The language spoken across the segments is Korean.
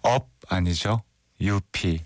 업 아니죠? UP.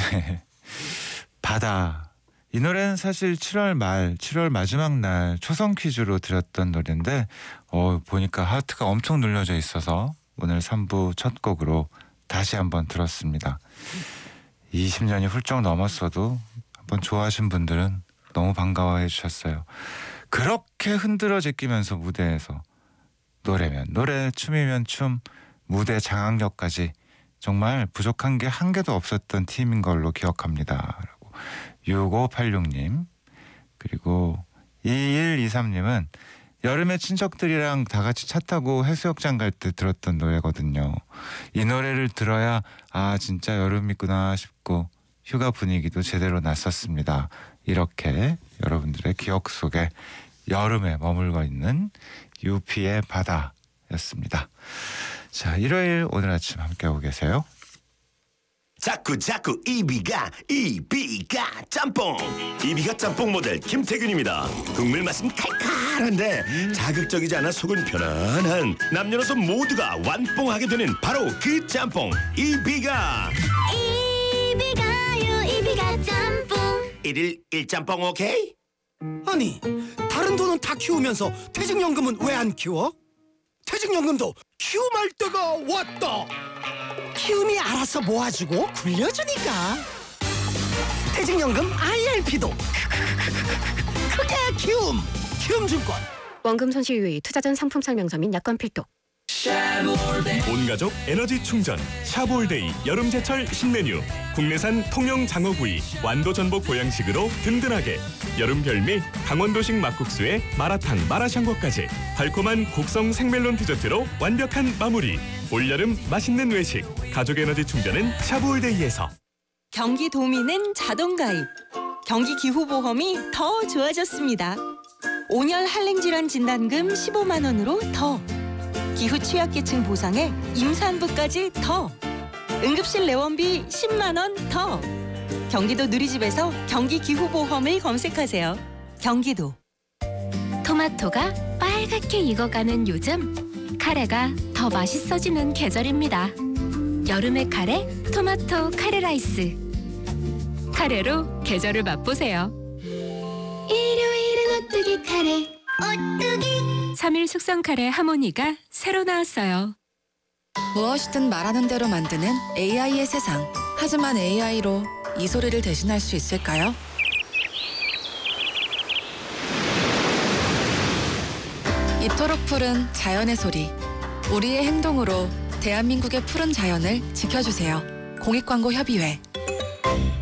바다. 이 노래는 사실 7월 마지막 날 초성 퀴즈로 드렸던 노래인데 보니까 하트가 엄청 눌려져 있어서 오늘 3부 첫 곡으로 다시 한번 들었습니다. 20년이 훌쩍 넘었어도 한번 좋아하신 분들은 너무 반가워해 주셨어요. 그렇게 흔들어 제끼면서 무대에서 노래면 노래, 춤이면 춤, 무대 장악력까지 정말 부족한 게 한 개도 없었던 팀인 걸로 기억합니다. 라고 6586님, 그리고 2123님은 여름에 친척들이랑 다 같이 차 타고 해수욕장 갈 때 들었던 노래거든요. 이 노래를 들어야 진짜 여름이구나 싶고 휴가 분위기도 제대로 났었습니다. 이렇게 여러분들의 기억 속에 여름에 머물고 있는 UP의 바다였습니다. 자, 일요일 오늘 아침 함께하고 계세요. 자꾸 이비가 짬뽕. 이비가 짬뽕 모델 김태균입니다. 국물 맛은 칼칼한데 자극적이지 않아 속은 편안한 남녀노소 모두가 완뽕하게 되는 바로 그 짬뽕 이비가 짬뽕. 1일 1짬뽕 오케이? 아니, 다른 돈은 다 키우면서 퇴직연금은 왜 안 키워? 퇴직연금도 키움할 때가 왔다. 키움이 알아서 모아주고 굴려주니까. 퇴직연금 IRP도 크게 키움증권. 원금 손실 유의, 투자 전 상품 설명서 및 약관 필독. 온가족 에너지 충전 샤볼데이 여름제철 신메뉴. 국내산 통영 장어구이 완도 전복 보양식으로 든든하게. 여름 별미 강원도식 막국수에 마라탕 마라샹궈까지 달콤한 곡성 생멜론 디저트로 완벽한 마무리. 올여름 맛있는 외식 가족 에너지 충전은 샤볼데이에서. 경기도민은 자동가입. 경기기후보험이 더 좋아졌습니다. 온열 한랭질환 진단금 15만 원으로 더. 기후 취약계층 보상에 임산부까지 더. 응급실 내원비 10만 원 더. 경기도 누리집에서 경기기후보험을 검색하세요. 경기도. 토마토가 빨갛게 익어가는 요즘, 카레가 더 맛있어지는 계절입니다. 여름의 카레, 토마토 카레 라이스. 카레로 계절을 맛보세요. 일요일은 오뚜기 카레. 오뚜기. 3일 숙성 카레 하모니가 새로 나왔어요. 무엇이든 말하는 대로 만드는 AI의 세상. 하지만 AI로 이 소리를 대신할 수 있을까요? 이토록 푸른 자연의 소리. 우리의 행동으로 대한민국의 푸른 자연을 지켜주세요. 공익광고협의회.